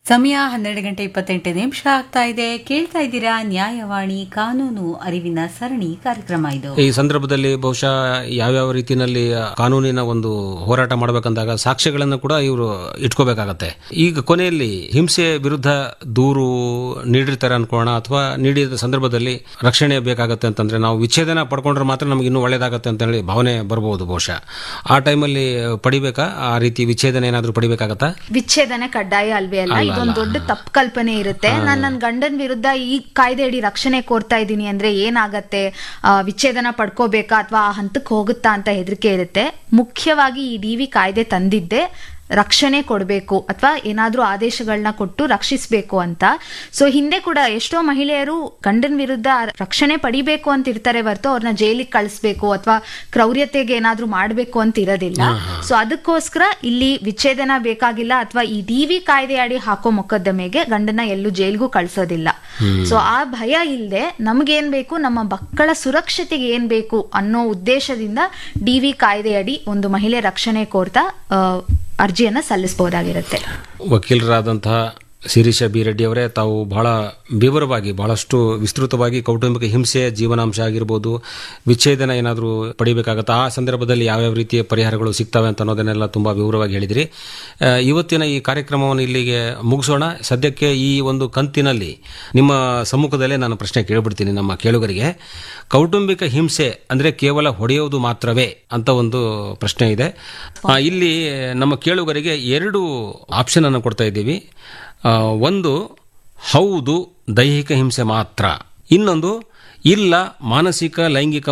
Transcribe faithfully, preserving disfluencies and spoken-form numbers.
ಸಮಯ ಹನ್ನೆರಡು ಗಂಟೆ ಇಪ್ಪತ್ತೆಂಟು ನಿಮಿಷ ಆಗ್ತಾ ಇದೆ. ಕೇಳ್ತಾ ಇದ್ದೀರಾ ನ್ಯಾಯವಾಣಿ ಕಾನೂನು ಅರಿವಿನ ಸರಣಿ ಕಾರ್ಯಕ್ರಮ. ಇದು ಈ ಸಂದರ್ಭದಲ್ಲಿ ಬಹುಶಃ ಯಾವ್ಯಾವ ರೀತಿಯಲ್ಲಿ ಕಾನೂನಿನ ಒಂದು ಹೋರಾಟ ಮಾಡಬೇಕಂದಾಗ ಸಾಕ್ಷ್ಯಗಳನ್ನು ಕೂಡ ಇವರು ಇಟ್ಕೋಬೇಕಾಗತ್ತೆ. ಈಗ ಕೊನೆಯಲ್ಲಿ ಹಿಂಸೆ ವಿರುದ್ಧ ದೂರು ನೀಡಿರ್ತಾರೆ ಅನ್ಕೋಣ, ಅಥವಾ ನೀಡಿದ ಸಂದರ್ಭದಲ್ಲಿ ರಕ್ಷಣೆ ಬೇಕಾಗತ್ತೆ ಅಂತಂದ್ರೆ ನಾವು ವಿಚ್ಛೇದನ ಪಡ್ಕೊಂಡ್ರೆ ಮಾತ್ರ ನಮ್ಗೆ ಇನ್ನೂ ಒಳ್ಳೇದಾಗತ್ತೆ ಅಂತ ಹೇಳಿ ಭಾವನೆ ಬರಬಹುದು. ಬಹುಶಃ ಆ ಟೈಮಲ್ಲಿ ಪಡಿಬೇಕಾ? ಆ ರೀತಿ ವಿಚ್ಛೇದನ ಏನಾದ್ರೂ ಪಡಿಬೇಕಾಗತ್ತಾ? ವಿಚ್ಛೇದನ ಕಡ್ಡಾಯ ಅಲ್ವೇ ಅಲ್ಲ. ಇದೊಂದು ದೊಡ್ಡ ತಪ್ಪು ಕಲ್ಪನೆ ಇರುತ್ತೆ. ನಾನು ನನ್ನ ಗಂಡನ ವಿರುದ್ಧ ಈ ಕಾಯ್ದೆ ಅಡಿ ರಕ್ಷಣೆ ಕೋರ್ತಾ ಇದ್ದೀನಿ ಅಂದ್ರೆ ಏನಾಗತ್ತೆ, ವಿಚ್ಛೇದನ ಪಡ್ಕೋಬೇಕಾ ಅಥವಾ ಆ ಹಂತಕ್ಕೆ ಹೋಗುತ್ತಾ ಅಂತ ಹೆದರಿಕೆ ಇರುತ್ತೆ. ಮುಖ್ಯವಾಗಿ ಈ ಡಿ ವಿ ಕಾಯ್ದೆ ತಂದಿದ್ದೆ ರಕ್ಷಣೆ ಕೊಡಬೇಕು ಅಥವಾ ಏನಾದ್ರೂ ಆದೇಶಗಳನ್ನ ಕೊಟ್ಟು ರಕ್ಷಿಸಬೇಕು ಅಂತ. ಸೊ ಹಿಂದೆ ಕೂಡ ಎಷ್ಟೋ ಮಹಿಳೆಯರು ಗಂಡನ ವಿರುದ್ಧ ರಕ್ಷಣೆ ಪಡಿಬೇಕು ಅಂತ ಇರ್ತಾರೆ ಹೊರತು ಅವ್ರನ್ನ ಜೈಲಿಗೆ ಕಳಿಸ್ಬೇಕು ಅಥವಾ ಕ್ರೌರ್ಯತೆಗೆ ಏನಾದ್ರೂ ಮಾಡಬೇಕು ಅಂತ ಇರೋದಿಲ್ಲ. ಸೊ ಅದಕ್ಕೋಸ್ಕರ ಇಲ್ಲಿ ವಿಚ್ಛೇದನ ಬೇಕಾಗಿಲ್ಲ ಅಥವಾ ಈ ಡಿ ವಿ ಕಾಯ್ದೆ ಅಡಿ ಹಾಕೋ ಮೊಕದ್ದಮೆಗೆ ಗಂಡನ ಎಲ್ಲೂ ಜೈಲಿಗೂ ಕಳ್ಸೋದಿಲ್ಲ. ಸೊ ಆ ಭಯ ಇಲ್ಲದೆ ನಮ್ಗೇನ್ ಬೇಕು, ನಮ್ಮ ಮಕ್ಕಳ ಸುರಕ್ಷತೆಗೆ ಏನ್ ಬೇಕು ಅನ್ನೋ ಉದ್ದೇಶದಿಂದ ಡಿ ವಿ ಕಾಯ್ದೆ ಅಡಿ ಒಂದು ಮಹಿಳೆ ರಕ್ಷಣೆ ಕೋರ್ತಾ ಅರ್ಜಿಯನ್ನ ಸಲ್ಲಿಸಬಹುದಾಗಿರುತ್ತೆ. ವಕೀಲರಾದಂತಹ ಶಿರೀಷ ಬಿ ರೆಡ್ಡಿ ಅವರೇ, ತಾವು ಬಹಳ ವಿವರವಾಗಿ ಬಹಳಷ್ಟು ವಿಸ್ತೃತವಾಗಿ ಕೌಟುಂಬಿಕ ಹಿಂಸೆ ಜೀವನಾಂಶ ಆಗಿರ್ಬೋದು, ವಿಚ್ಛೇದನ ಏನಾದರೂ ಪಡಿಬೇಕಾಗತ್ತಾ, ಆ ಸಂದರ್ಭದಲ್ಲಿ ಯಾವ್ಯಾವ ರೀತಿಯ ಪರಿಹಾರಗಳು ಸಿಗ್ತವೆ ಅಂತ ಅನ್ನೋದನ್ನೆಲ್ಲ ತುಂಬಾ ವಿವರವಾಗಿ ಹೇಳಿದಿರಿ. ಇವತ್ತಿನ ಈ ಕಾರ್ಯಕ್ರಮವನ್ನು ಇಲ್ಲಿಗೆ ಮುಗಿಸೋಣ. ಸದ್ಯಕ್ಕೆ ಈ ಒಂದು ಕಂತಿನಲ್ಲಿ ನಿಮ್ಮ ಸಮ್ಮುಖದಲ್ಲೇ ನಾನು ಪ್ರಶ್ನೆ ಕೇಳಿಬಿಡ್ತೀನಿ ನಮ್ಮ ಕೇಳುಗರಿಗೆ. ಕೌಟುಂಬಿಕ ಹಿಂಸೆ ಅಂದ್ರೆ ಕೇವಲ ಹೊಡೆಯೋದು ಮಾತ್ರವೇ ಅಂತ ಒಂದು ಪ್ರಶ್ನೆ ಇದೆ. ಇಲ್ಲಿ ನಮ್ಮ ಕೇಳುಗರಿಗೆ ಎರಡು ಆಪ್ಷನ್ ಅನ್ನು ಕೊಡ್ತಾ ಇದ್ದೀವಿ. ಒಂದು ಹೌದು ದೈಹಿಕ ಹಿಂಸೆ ಮಾತ್ರ, ಇನ್ನೊಂದು ಇಲ್ಲ ಮಾನಸಿಕ ಲೈಂಗಿಕ